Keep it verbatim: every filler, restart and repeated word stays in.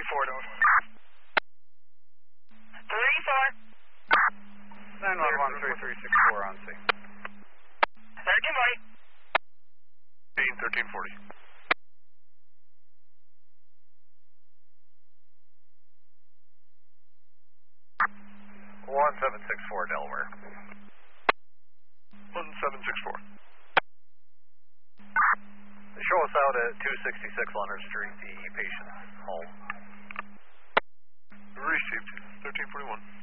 four, Delta. three four. nine one one, three three six four on scene. thirteen forty. thirteen forty. one seven six four, Delaware. one seven six four. Show us out at two sixty-six Leonard Street, the patient's home. Received. thirteen forty-one.